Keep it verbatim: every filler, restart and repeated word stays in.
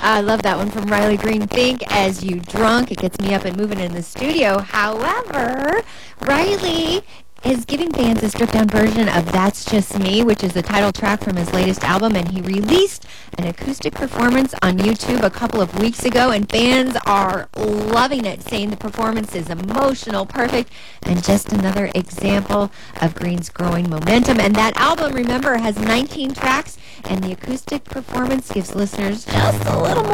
I love that one from Riley Green. Think As You Drunk. It gets me up and moving in the studio. However, Riley is giving fans a stripped-down version of That's Just Me, which is the title track from his latest album, and he released an acoustic performance on YouTube a couple of weeks ago, and fans are loving it, saying the performance is emotional, perfect, and just another example of Green's growing momentum. And that album, remember, has nineteen tracks, and the acoustic performance gives listeners just a little more